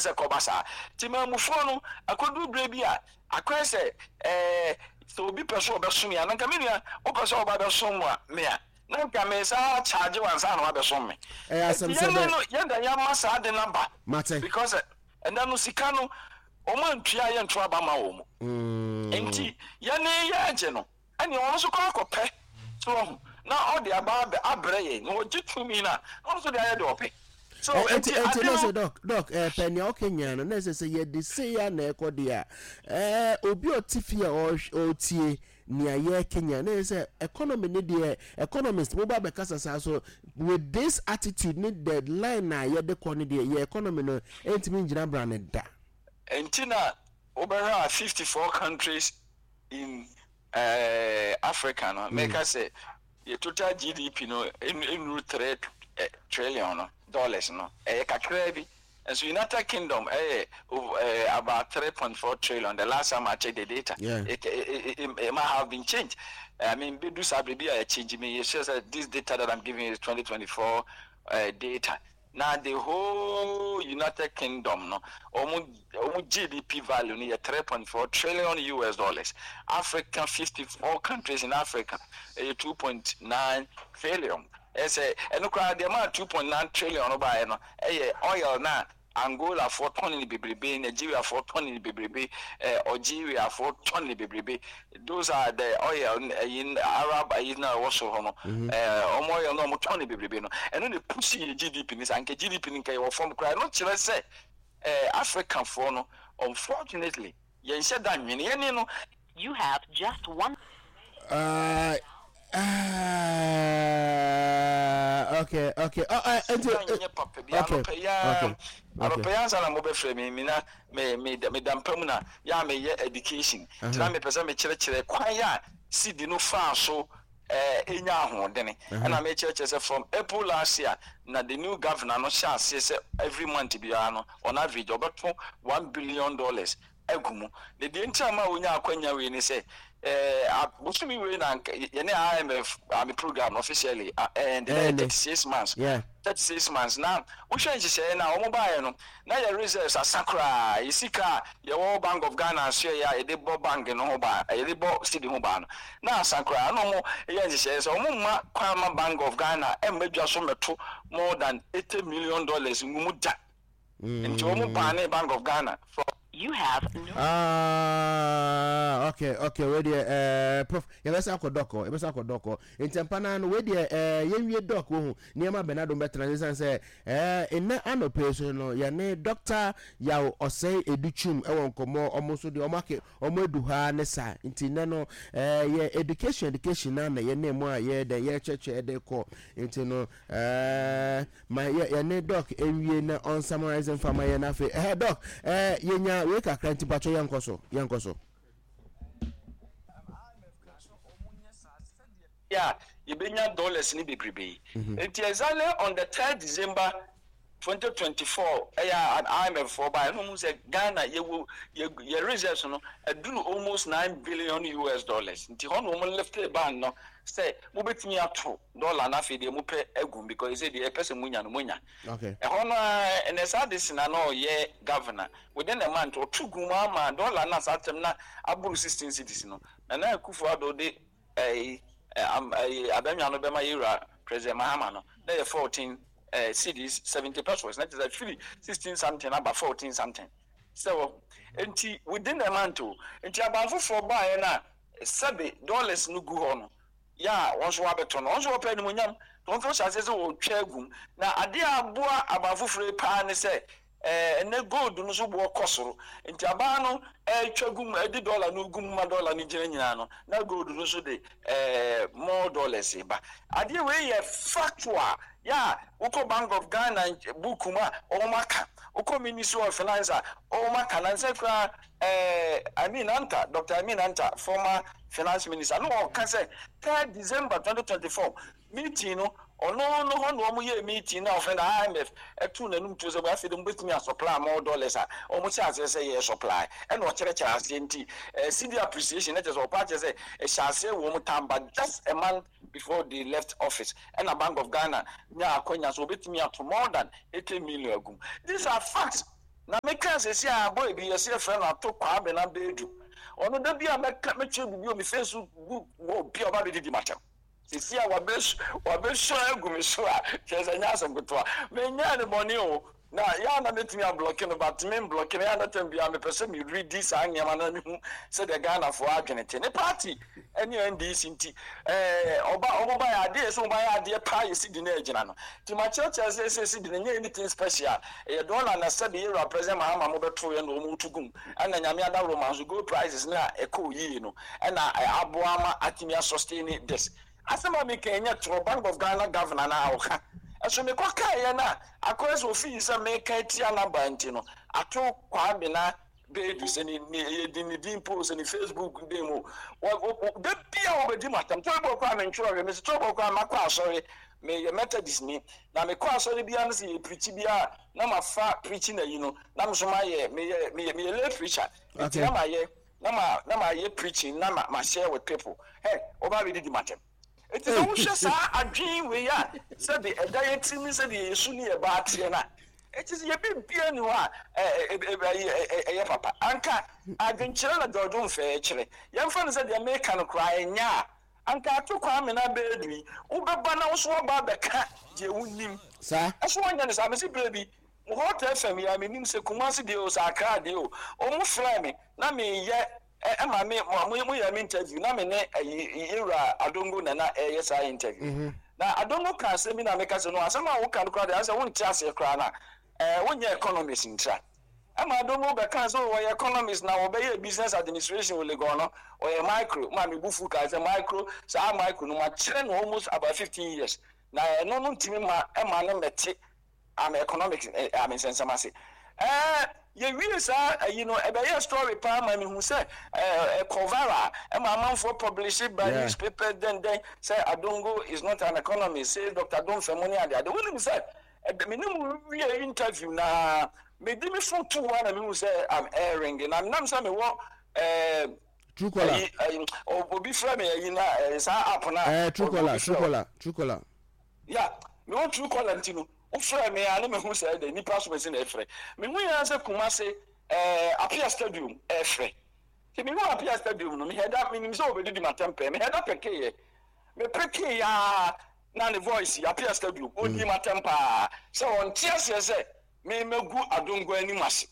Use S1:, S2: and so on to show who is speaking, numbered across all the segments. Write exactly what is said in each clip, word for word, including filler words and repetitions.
S1: se kobasa ti mamufo no akodu bre bi a akwa se eh so obi person obesom ya nanka menua o person oba besom a me a nanka me sa charge wan sa na obesom me
S2: eh asem se be
S1: yenda ya masa de number
S2: mate
S1: because and then no sika no o man tua ye nto aba ma wo mu enti ye ne ye age no ani won so kwa kope so na all the aba abre ye no jitu mi na also the aye de ope so
S2: enti enti no say doc doc eh penia o Kenya no na say ye de say ya na ekodi a eh obi otifia o tie nia ye Kenya na say economy ne de economist mo ba be kasa so with this attitude need deadline na ye de ko ne de ye economy no enti mi ngina brand da
S1: enti na over fifty-four countries in uh, Africa no mm. make us say the total G D P no in in three uh, trillion no, dollars no eh kakra bi and so United Kingdom eh uh, about three point four trillion the last time I checked the data.
S2: Yeah.
S1: it, it, it, it might have been changed. I mean bedu sabribi a change me it says that this data that I'm giving is twenty twenty-four uh, data. Now the whole United Kingdom no almost G D P value near three point four trillion U S dollars. Africa fifty-four countries in Africa a two point nine trillion. It's a and the amount two point nine trillion by no oil na Angola for twenty bibribe, Nigeria for twenty bibribe, Algeria for twenty bibribe. Those are the oil in Arab in also hono. Uh, oil no twenty bibribe no. And then they push the G D P ni sanke G D P ni kai form cry. Not chile say uh, African for no. Unfortunately, you said that no.
S3: You have just one.
S2: Uh. Uh, okay, okay. Oh, uh, uh, okay. Okay.
S1: Aropeans and mobile frame me na me me me dampamuna ya me education. Tira me pesa me chere chere kwan ya si di no fa so eh enya ahodene. And I me chere chere from April last year na the new governor no sha say every month bia no on average obeto one billion dollars egumu. The the entire ma onya akwanya we ni say eh busumi we na ye ne I M F am program officially uh, and uh, thirty-six months.
S2: Yeah.
S1: thirty-six months now. We change say na omo buy no. Na your reserves asakra isika ye World Bank of Ghana share ya e dey bo bank no ho ba e dey bo city ho ba no. Na asakra no mo ye say so omo ma kwama Bank of Ghana e madwa so meto more than eighty million dollars ngumu da. Nti omo ba na Bank of Ghana for
S3: you have no
S2: ah uh, okay okay we there uh prof you best akọ doc you best akọ doc intempana no we there eh yenwie doc wo hu niam benado betransition say eh ina anope so no ya ne doctor ya osei educhum e won komo omo so de omo ake omo edu ha ne sa intine no eh ye education education na na ye ne mo a ye de ye cheche de ko intino eh my ye ne doc enwie na on summarizing for my na fe eh doc eh yenya we ka kranti pacho yankoso yankoso
S1: yeah you benya dollars ni bebrebe it exactly on the third December twenty twenty-four yeah an I M F for by no say Ghana ye ye reserves no adunu almost nine billion U S dollars nti hono mo left ban no say mo betimi ato dollar na fe de mo pe egum because say the person munya no munya
S2: okay
S1: e hono and the sadis na no ye governor within a month or two guma ma dollar na satem na aburu sixteen cities no na na kufu ado de eh am abemya no be ma yira President Mahama no na fourteen uh, cities seventy pesos that is actually sixteen something about fourteen something so enti within the month enti abanfo for buy na seven dollars no gu ho no ya won so abeto no won so pay ni munyam don fo chance say wo twa gum na ade aboa abanfo free pa ne say eh ne gold no so bo kosoro enti aba no eh twagum edi dollar no gum ma dollar ni jira nyina no na gold no so de eh more dollars ba ade we ye factual ya uko Bank of Ghana bukuma o maka uko Ministry of Finance o maka na say kwa eh Amin Anta Doctor Amin Anta former finance minister no can say third December twenty twenty-four meeting no ono no ho no mo ye meeting na of na I M F etu nanum to say we afi dem betumi supply more dollars a o mo cha say ye supply e no chere chere asenti C D appreciation that is o part say e sha say wo mo tamba just a month before they left office and a Bank of Ghana nya akonya so betumi ato more than eighty million agum. These are facts na meka se si a boy bi yesi friend ato kwa be na bedu ono da bi a meka meche bibi o mi Facebook wo bi oba be didi matam sisi a wabesh wabesh agumi so a cheza nyasa gutwa menya ne boni o na ya na metimi a block no but me block no ya na tem bia me pese me read this anyama na me hu se the Ghana for adwenete ne party any N D C nti eh oba oba ya ade so oba ya ade pa ye sidi na agina no ti ma church say say sidi na nya anything special e dollar na said the represent mahama mo beto ye no mo tugum ana nyame ada romance go prices na e ko yi no na aboama atimia sustain this asema me Kenya to Bank of Ghana governor na awka eso me kwaka ye na akwes office make tia na banti no ato kwa be na bedu se ni di ni di post ni Facebook demo de bia obedi matam to bo kwa me ntwo me to bo kwa makwa sorry me ye methodist ni na me kwa sorry bia no se ye preach bia na ma fa preaching na yi no na me so ma ye me ye me me lay preacher na ma ye na ma na ma ye preaching na ma, ma share with people hey oba be di matam it is a wishes are a dream we are said the diet means the Suni about Tiana. It is a big piano, a papa. Anka, I've been children that don't fair actually. Young friends said they make kind of crying, ya. Anka took him in a baby. Uber Banner was one about the cat, dear Winning. Sir, as one is I miss baby. What F M, I mean, say Kumasi deals are car deal. Almost flaming. Not me yet. Emma me mo ya interview na me ne era adongo na na yes I interview na adongo kan se mi na make se no asema wo kan kra dey say won ti ase kra na eh won ye economist ntra Emma adongo be kan so wo economist na wo be ye business administration wo le go no o ye micro ma me bufu ka say micro sa micro no ma chere no almost about fifteen years na no no ntimi ma Emma no meti am economics I mean sense ma say eh ye we say you know e be your story pa ma me hu say eh Covara e ma man for published by yeah. newspaper then then say Adongo is not an economist say Doctor Don Femoni and the when me say me no we interview na me di me phone two one me hu say I'm airing and I'm say me what eh
S2: True caller
S1: obi fra me yi na sa app na
S2: eh True caller True caller True caller
S1: yeah me want True caller ntino ufre me ale me hu say the ni pass person e frɛ me hu ya say Kumasi eh Apia Stadium e frɛ ti me hu Apia Stadium no me head up me nim say obedi di matempe me head up peke me peke ya na the voice Apia Stadium odi matempa so on tia say me megu Adongo ani mase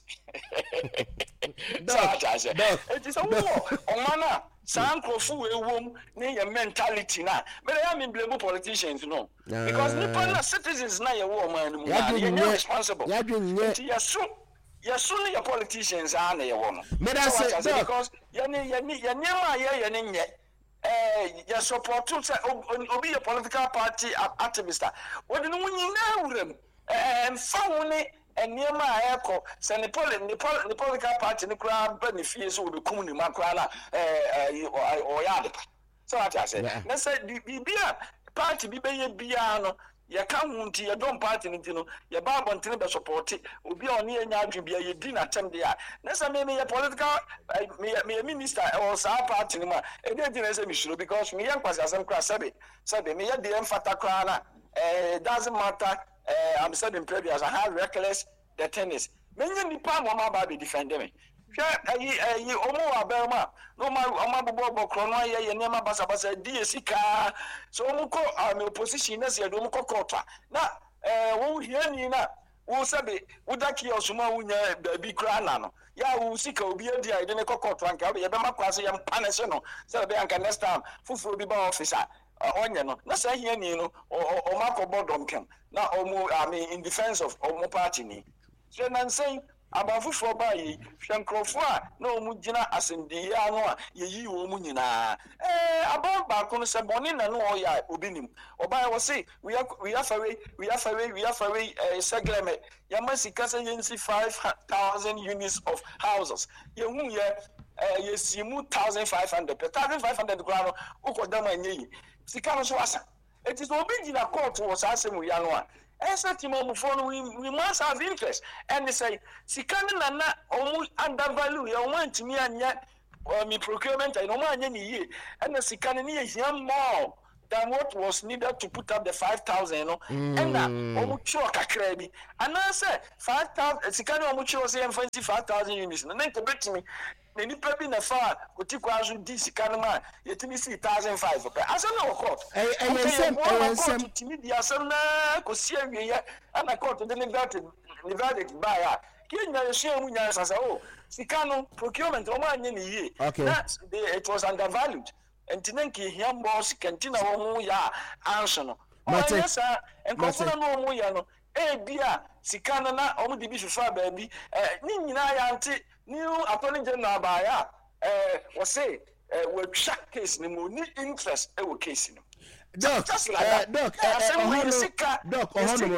S2: dog dog
S1: it is a war omana sankrofo ewom ne your mentality na me ya me blame politicians no because nipa na citizens na ye wo man mu na ye are responsible
S2: ya dwenye
S1: yeso yeso ne your politicians are na ye wo no
S2: me da say
S1: because ye ne ye ne ye ma ye ye ne nye eh ye support to say obi a political party activist what no nyina wuram eh fa wo ne eniema ayeko se ne poli ne poli ne political party ne kura benefit so be kum ni makura na eh o ya de so what I say na say bibia party bi be ye bia no ye ka hunti ye don party nti no ye ba bontene be support obi a oni enya adwe bia ye di na tem de a na say me me ye political me me minister or sa party ni ma e dey di na say me sure because me ye kwase asem kura sabe sabe me ye de emfata kura na eh doesn't matter Uh, I'm saying in previous, I have reckless the tennis. Many nipa mama ba be defend me. Hwe ayi ayi omo abema no ma omo bobo krono ye ye nema basa basa di esika so omo ko am opposition na se do omo ko kota na eh wo hia ni na wo sabe wo daki osuma wo nya ba bi kra na no ya wo sika obi adi ai de ne kokota anka ye be makwase ye mpanese no se be anka next time fufu obi ba officer onye no na say hia ni no o makobo dompem na omo I mean in defense of omo party ni so na say abafufu ba yi hwenkrofo a na omo gina asendie anu a ye yi wo mu nyina eh aba ba ko no se boni na no ya obi nim oba wo say we are we are away we are away we are away eh segleme ya masika say yensi five thousand units of houses ye hu ye eh ye simu one thousand five hundred one thousand five hundred grano ukodam anyi sika no so asa it is obi gina court was asem ya no a esa timo phone we, we must have interest and they say sika na na omu undervalue ya omu antimi anya me procurement I no ma anya ni ye and the sika ni ye hia more than what was needed to put up the five thousand, you know. And now, Omucho Kakrabi. And I said, five thousand, Sikano Omucho was saying five thousand units. And then to bet me, the new people in the far, Kutikazu D. Sikanama, yet me see one thousand five. I said, no, court.
S2: I am
S1: going to meet the Asana, Kosia, and I caught the Nevada, Nevada buyer. Kenya share munya as oh Sikano procurement o man ye okay that it was undervalued and tinenki hiam boss cantina wo ya answer no oh yes sir and confirm no mo ya no e bia Sikano na o di bi so ba bi eh ni nyina ya ante new attorney general ba ya eh we say eh we check case ni mo ni interest e wo case ni
S2: doc
S1: just like that
S2: doc doc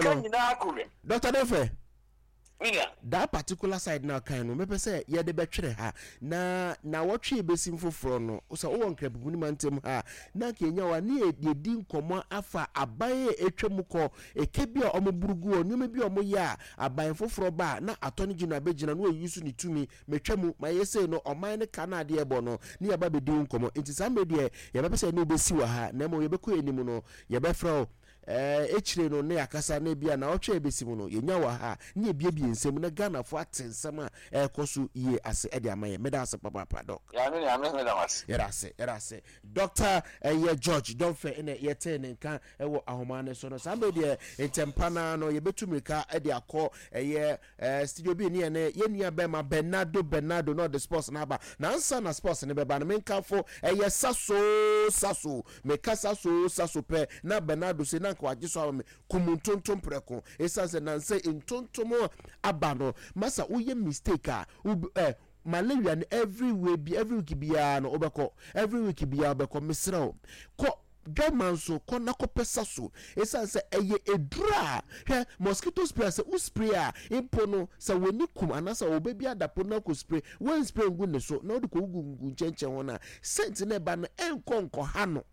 S1: doc
S2: Doctor Defe
S1: yeah.
S2: That particular side now kind of maybe say yeah the betray ha na na watwe besim foforo no so wo nkrabuni mantem ha na kenya wa ne ye din komo afa aban etwam ko ekebi a omoburugu onweme bi omo ya aban foforo ba na atoni gina begina no yusu ni tumi metwamu ma yese no oman ne kanade ebo no ne ya ba bedin komo enti sambe de ye be say no besi wa ha na mo ye be ko enimu no ye be fra eh echire no ne akasa na bia na otwe ebesimu no yenya wa ha ne bia bia nsem na Ghana fo atensem a ekoso ye ase e de amaye meda ase papa papa doc
S1: ya me ya me meda was
S2: yera ase yera ase doctor eh George don fe ene ye te ne nka e wo ahoma ne so no sambe de entempana no ye betumika e de akọ eh eh studio bi ne ne ye nua be ma Bernardo Bernardo no the sports na ba na ansa na sports ne be ba na menka fo eh ye saso saso me kasa so saso pe na Bernardo se na kwa jiso me kumuntontom preko esanse na nse intontomo abano masa uye mistake a eh malaria no every way be every week bia no obeko every week bia obeko misrao ko German so kona ko pesa so esanse eye edura he mosquito spray se u spray a impo no se weni kum anasa obebi adapo na ko spray when spray ngu ne so na odiko ugu nchenche ho na sent na ba no enko nko ha no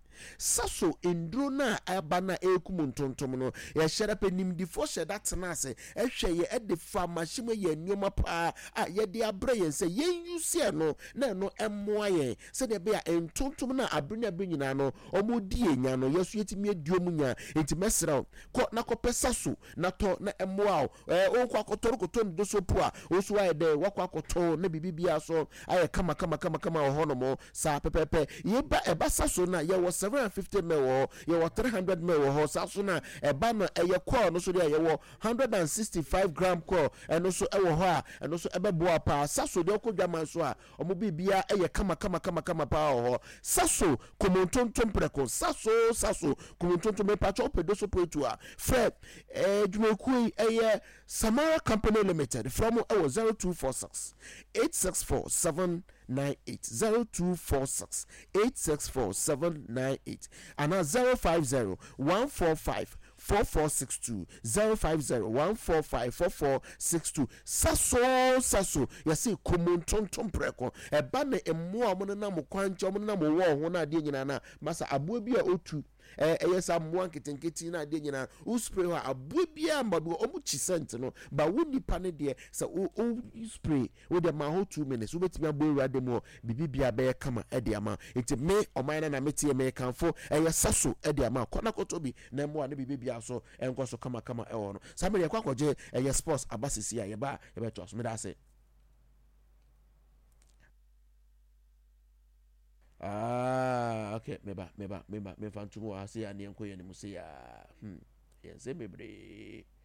S2: saso endro na abana ekumu ntontom no ye hyere penim di fo hye dat na ase ehwe ye ede fa machine ye nyoma pa a ye de abre ye se ye use no na no emmoa ye se de be a ntontom na abrenya benyina no omodi enya no yeso yetimi aduom nya enti mesra ko na ko pesa so na to na emmoa eh o kwa kotoro koton do so po a o so aye de wakwa koto na bibibia so aye kama kama kama kama ho no mo sa pepepe ye ba e ba saso na ye wo seven hundred fifty mil ye wo three hundred mil ho saso na e ba no e ye call no so de ye wo one hundred sixty-five gram call e no so e wo ho a e no so e be boa pa saso de okodwa so a omo bibia e ye kama kama kama kama pa ho saso komontontom preko saso saso komontontom me pa cho pedo so poetu a fred eh dwumeku e ye Samara Company Limited from e wo zero two four six eight six four seven nine eight zero two four six eight six four seven nine eight and now zero five zero one four five four four six two zero five zero one four five four four six two saso saso yesi komontontom preko e ba na emu amono na mo kwanche amono na mo wo ho na ade nyina na masa abo bi a otu eh eh yes am one kitenketi na ade nyina u spray ho abo bi a mbabo omu chi cent no ba wo nipa ne de se o spray wo de ma ho two minutes wo betimi abo urade mo bibi bia be kama e de ama enti me oman na metie me kanfo eh yes saso e de ama kona kotobi na mo na bibi bia so enko so kama kama e wo no samere yakwa kwaje eh yes sports abasisi a ye ba ye beto so me da say ah okay meba meba meba me fantumo ase ya ne enko ye ne musia hmm yes e bebre